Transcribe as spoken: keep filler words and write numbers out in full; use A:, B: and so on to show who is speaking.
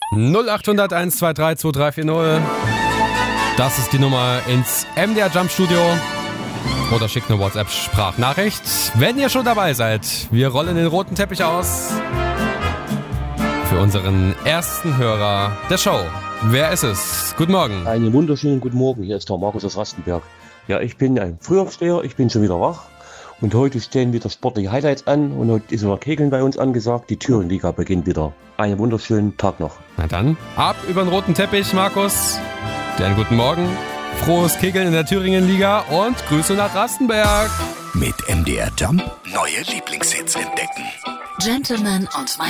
A: null acht hundert eins zwei drei zwei drei vier null. Das ist die Nummer ins M D R Jump Studio. Oder schickt eine WhatsApp-Sprachnachricht, wenn ihr schon dabei seid. Wir rollen den roten Teppich aus für unseren ersten Hörer der Show. Wer ist es? Guten Morgen.
B: Einen wunderschönen guten Morgen. Hier ist der Markus aus Rastenberg. Ja, ich bin ein Frühaufsteher. Ich bin schon wieder wach. Und heute stehen wieder sportliche Highlights an. Und heute ist wieder Kegeln bei uns angesagt. Die Thüringen-Liga beginnt wieder. Einen wunderschönen Tag noch.
A: Na dann, ab über den roten Teppich, Markus. Dir einen guten Morgen. Frohes Kegeln in der Thüringen-Liga und Grüße nach Rastenberg.
C: Mit M D R Jump neue Lieblingshits entdecken.
D: Gentlemen und